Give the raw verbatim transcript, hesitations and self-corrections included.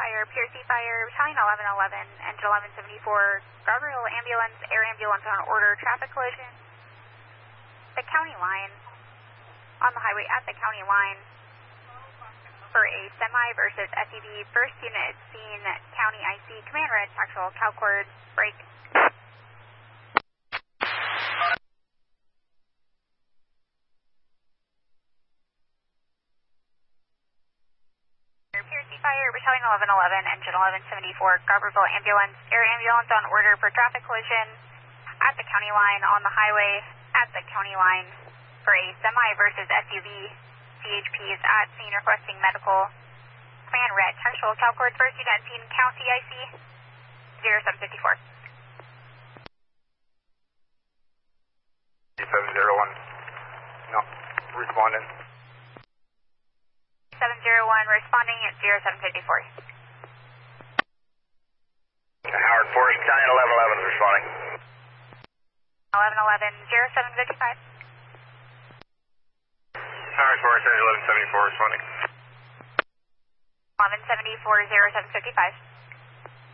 Fire, Pier C Fire, Battalion eleven eleven, Engine eleven seventy-four, Garberville Ambulance, Air Ambulance on order, traffic collision. The county line, on the highway at the county line, for a semi versus S U V. First unit is seen county I C, command red, tactical, CalCord, break. Pier C Fire, Battalion eleven eleven, Engine eleven seventy-four, Garberville Ambulance, Air Ambulance on order for traffic collision at the county line, on the highway at the county line for a semi versus S U V. C H P is at scene requesting medical. Command red, textual, CalCord, first unit seen, county I C, zero seven fifty-four. seven zero one, no, responding. seven zero one, responding at zero seven fifty-four. Howard Forest, Battalion eleven eleven is responding. eleven eleven, zero seven fifty-five. Howard Forest, eleven seventy-four responding. eleven seventy-four, zero seven fifty-five.